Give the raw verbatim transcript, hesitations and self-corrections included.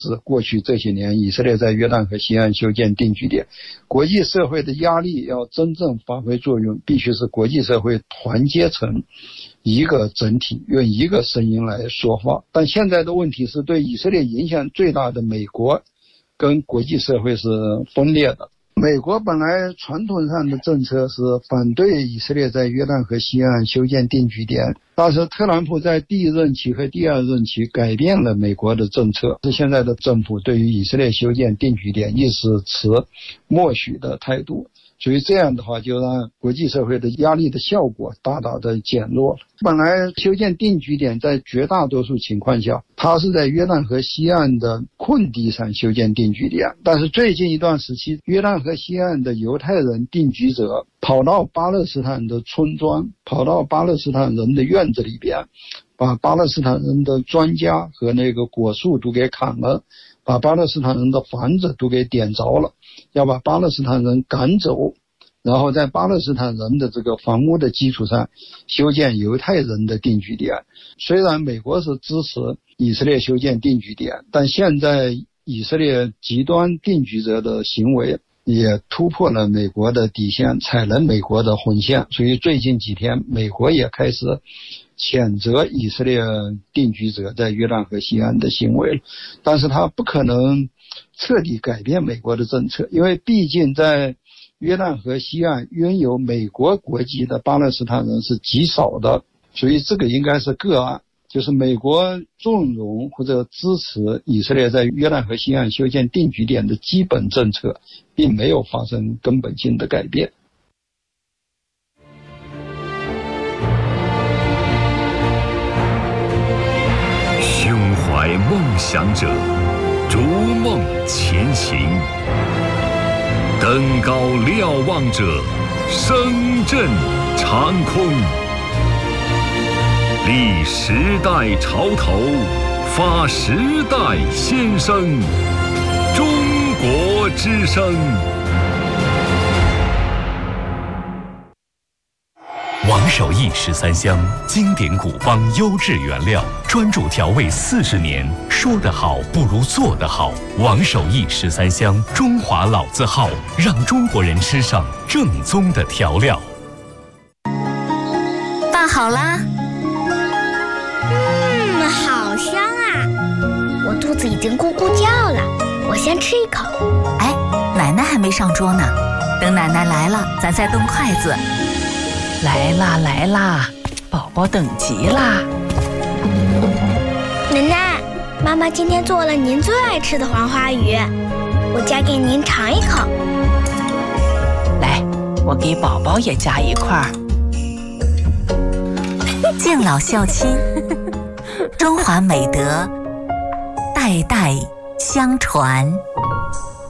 是过去这些年以色列在约旦河西岸修建定居点，国际社会的压力要真正发挥作用，必须是国际社会团结成一个整体，用一个声音来说话。但现在的问题是，对以色列影响最大的美国跟国际社会是分裂的。美国本来传统上的政策是反对以色列在约旦河西岸修建定居点，但是特朗普在第一任期和第二任期改变了美国的政策，是现在的政府对于以色列修建定居点一直持默许的态度。所以这样的话，就让国际社会的压力的效果大大的减弱了。本来修建定居点在绝大多数情况下，它是在约旦河西岸的空地上修建定居点，但是最近一段时期，约旦河西岸的犹太人定居者跑到巴勒斯坦的村庄，跑到巴勒斯坦人的院子里边，把巴勒斯坦人的庄稼和那个果树都给砍了，把巴勒斯坦人的房子都给点着了，要把巴勒斯坦人赶走，然后在巴勒斯坦人的这个房屋的基础上修建犹太人的定居点。虽然美国是支持以色列修建定居点，但现在以色列极端定居者的行为也突破了美国的底线，踩了美国的红线，所以最近几天美国也开始谴责以色列定居者在约旦河西岸的行为了。但是他不可能彻底改变美国的政策，因为毕竟在约旦河西岸拥有美国国籍的巴勒斯坦人是极少的，所以这个应该是个案，就是美国纵容或者支持以色列在约旦河西岸修建定居点的基本政策并没有发生根本性的改变。 胸怀梦想者，逐梦前行，登高瞭望者，声震长空。立时代潮头，发时代先声，中国之声。王守义十三香，经典古方优质原料，专注调味四十年，说得好不如做得好。王守义十三香，中华老字号，让中国人吃上正宗的调料。 饭好啦。 嗯，好香啊！我肚子已经咕咕叫了，我先吃一口。 哎，奶奶还没上桌呢，等奶奶来了，咱再动筷子。 来啦来啦，宝宝等急啦！ 奶奶，妈妈今天做了您最爱吃的黄花鱼，我夹给您尝一口。 来，我给宝宝也夹一块。 敬老孝亲，中华美德代代相传。